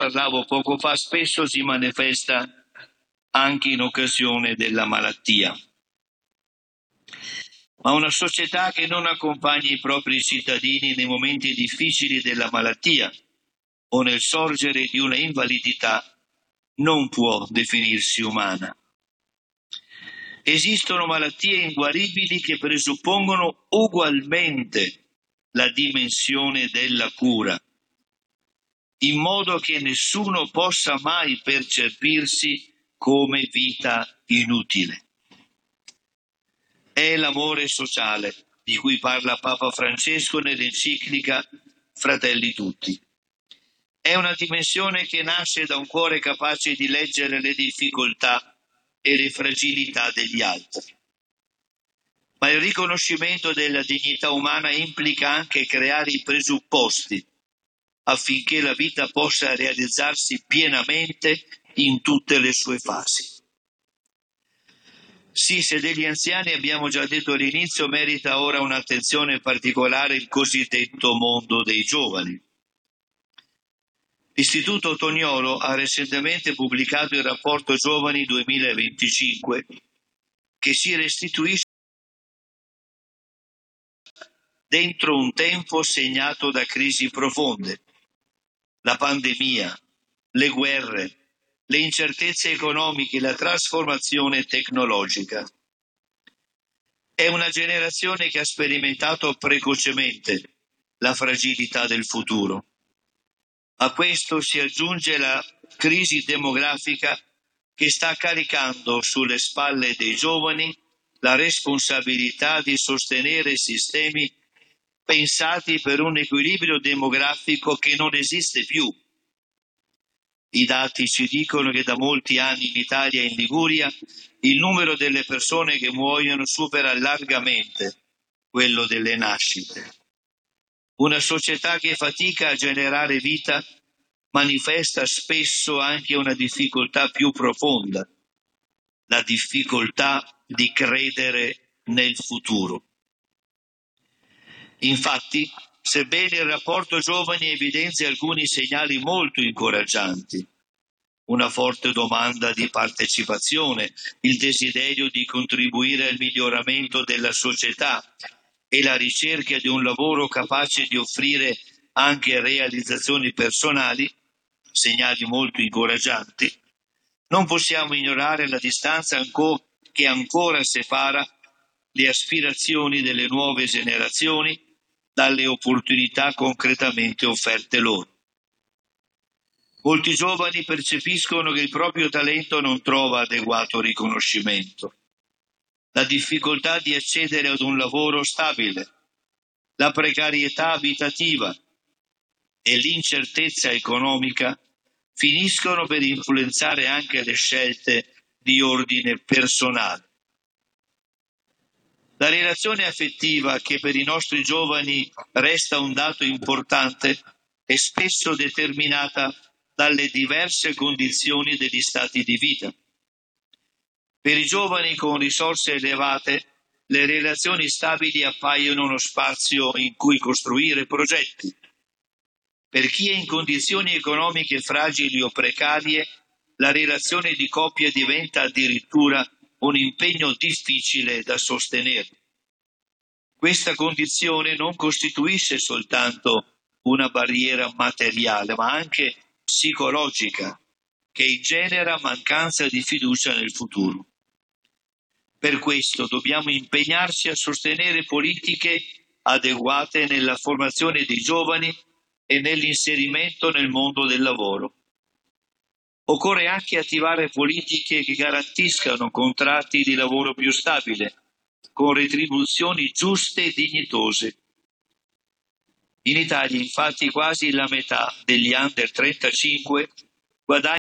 parlavo poco fa, spesso si manifesta anche in occasione della malattia. Ma una società che non accompagna i propri cittadini nei momenti difficili della malattia o nel sorgere di una invalidità non può definirsi umana. Esistono malattie inguaribili che presuppongono ugualmente la dimensione della cura, in modo che nessuno possa mai percepirsi come vita inutile. È l'amore sociale di cui parla Papa Francesco nell'enciclica Fratelli Tutti. È una dimensione che nasce da un cuore capace di leggere le difficoltà e le fragilità degli altri. Ma il riconoscimento della dignità umana implica anche creare i presupposti affinché la vita possa realizzarsi pienamente in tutte le sue fasi. Sì, se degli anziani, abbiamo già detto all'inizio, merita ora un'attenzione particolare il cosiddetto mondo dei giovani. L'Istituto Toniolo ha recentemente pubblicato il rapporto Giovani 2025 che si restituisce dentro un tempo segnato da crisi profonde, la pandemia, le guerre, le incertezze economiche, la trasformazione tecnologica. È una generazione che ha sperimentato precocemente la fragilità del futuro. A questo si aggiunge la crisi demografica che sta caricando sulle spalle dei giovani la responsabilità di sostenere sistemi pensati per un equilibrio demografico che non esiste più. I dati ci dicono che da molti anni in Italia e in Liguria il numero delle persone che muoiono supera largamente quello delle nascite. Una società che fatica a generare vita manifesta spesso anche una difficoltà più profonda, la difficoltà di credere nel futuro. Infatti, sebbene il rapporto giovani evidenzia alcuni segnali molto incoraggianti, una forte domanda di partecipazione, il desiderio di contribuire al miglioramento della società e la ricerca di un lavoro capace di offrire anche realizzazioni personali, segnali molto incoraggianti, non possiamo ignorare la distanza che ancora separa le aspirazioni delle nuove generazioni dalle opportunità concretamente offerte loro. Molti giovani percepiscono che il proprio talento non trova adeguato riconoscimento. La difficoltà di accedere ad un lavoro stabile, la precarietà abitativa e l'incertezza economica finiscono per influenzare anche le scelte di ordine personale. La relazione affettiva, che per i nostri giovani resta un dato importante, è spesso determinata dalle diverse condizioni degli stati di vita. Per i giovani con risorse elevate, le relazioni stabili appaiono uno spazio in cui costruire progetti. Per chi è in condizioni economiche fragili o precarie, la relazione di coppia diventa addirittura un impegno difficile da sostenere. Questa condizione non costituisce soltanto una barriera materiale, ma anche psicologica, che ingenera mancanza di fiducia nel futuro. Per questo dobbiamo impegnarci a sostenere politiche adeguate nella formazione dei giovani e nell'inserimento nel mondo del lavoro. Occorre anche attivare politiche che garantiscano contratti di lavoro più stabile, con retribuzioni giuste e dignitose. In Italia, infatti, quasi la metà degli under 35 guadagna